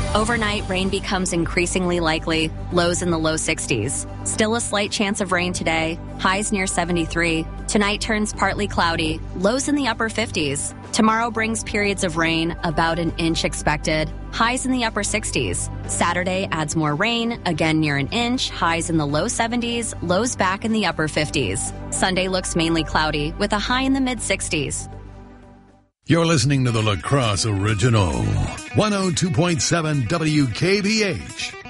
Overnight, rain becomes increasingly likely, lows in the low 60s. Still a slight chance of rain today, highs near 73. Tonight turns partly cloudy, lows in the upper 50s. Tomorrow brings periods of rain, about an inch expected, highs in the upper 60s. Saturday adds more rain, again near an inch, highs in the low 70s, lows back in the upper 50s. Sunday looks mainly cloudy, with a high in the mid 60s. You're listening to the La Crosse Original, 102.7 WKBH.